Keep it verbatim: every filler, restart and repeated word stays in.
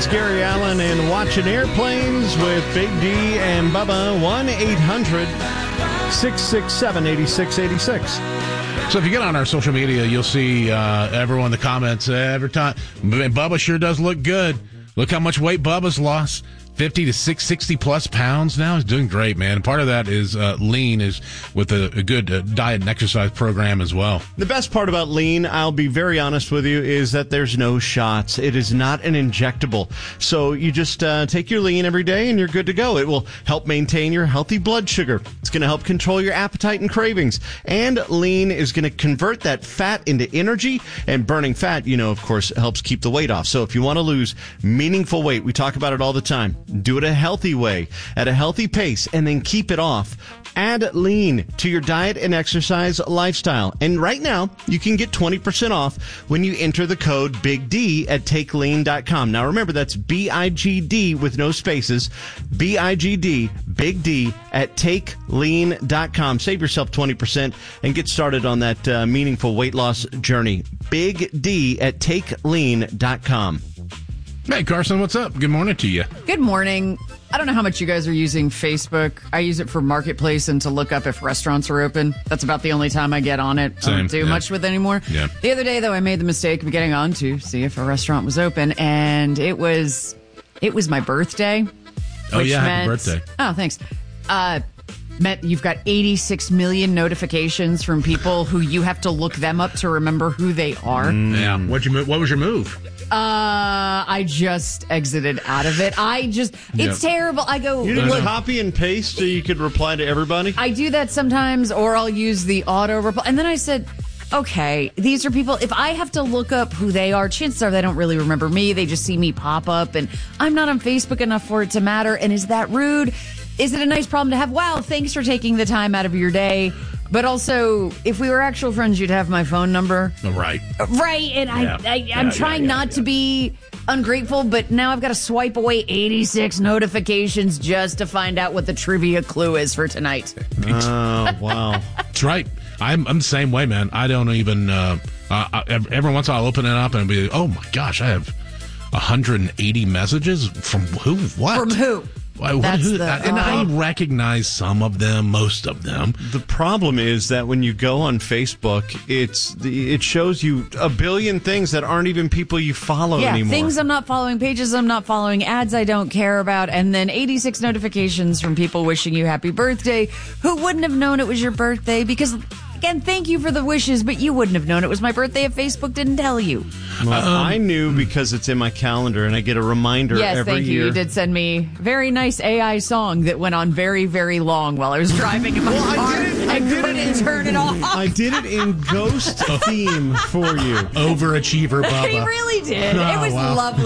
It's Gary Allen and Watching Airplanes with Big D and Bubba. one eight hundred six six seven eight six eight six. So if you get on our social media, you'll see uh, everyone in the comments every time. Bubba sure does look good. Look how much weight Bubba's lost. fifty to sixty plus pounds now. He's doing great, man. And part of that is uh, lean is with a, a good uh, diet and exercise program as well. The best part about lean, I'll be very honest with you, is that there's no shots. It is not an injectable. So you just uh, take your lean every day and you're good to go. It will help maintain your healthy blood sugar. It's going to help control your appetite and cravings. And lean is going to convert that fat into energy. And burning fat, you know, of course, helps keep the weight off. So if you want to lose meaningful weight, we talk about it all the time. Do it a healthy way, at a healthy pace, and then keep it off. Add lean to your diet and exercise lifestyle. And right now, you can get twenty percent off when you enter the code Big D at take lean dot com. Now remember, that's B I G D with no spaces. B I G D, Big D at take lean dot com. Save yourself twenty percent and get started on that uh, meaningful weight loss journey. Big D at take lean dot com. Hey, Carson, what's up? Good morning to you. Good morning. I don't know how much you guys are using Facebook. I use it for Marketplace and to look up if restaurants are open. That's about the only time I get on it. Same, I don't do yeah. much with it anymore. Yeah. The other day, though, I made the mistake of getting on to see if a restaurant was open, and it was it was my birthday. Oh, which yeah, happy meant, birthday. Oh, thanks. Uh, meant you've got eighty-six million notifications from people who you have to look them up to remember who they are. Mm. Yeah. What'd you, what was your move? Uh, I just exited out of it. I just, it's Yep. terrible. I go, You didn't look, copy and paste so you could reply to everybody? I do that sometimes, or I'll use the auto reply. And then I said, okay, these are people, if I have to look up who they are, chances are they don't really remember me. They just see me pop up, and I'm not on Facebook enough for it to matter. And is that rude? Is it a nice problem to have? Wow, thanks for taking the time out of your day. But also, if we were actual friends, you'd have my phone number. Right. Right, and Yeah. I, I, I'm Yeah, trying yeah, yeah, not yeah. to be ungrateful, but now I've got to swipe away eighty-six notifications just to find out what the trivia clue is for tonight. Oh, wow. That's right. I'm, I'm the same way, man. I don't even, uh, uh, I, every once in a while I'll open it up and be like, oh my gosh, I have one hundred eighty messages from who? What? From who? Why, what, That's who? the- and I uh, recognize some of them, most of them. The problem is that when you go on Facebook, it's the, it shows you a billion things that aren't even people you follow Yeah, anymore. things I'm not following, pages I'm not following, ads I don't care about, and then eighty-six notifications from people wishing you happy birthday who wouldn't have known it was your birthday because, again, thank you for the wishes, but you wouldn't have known it was my birthday if Facebook didn't tell you. Well, Um, I knew because it's in my calendar and I get a reminder Yes, every thank you. year. You did send me a very nice A I song that went on very, very long while I was driving in my Well, I car. did it- I I did it couldn't in- turn it off. I did it in ghost theme for you. Overachiever, Bubba. He really did. Oh, It was wow. lovely.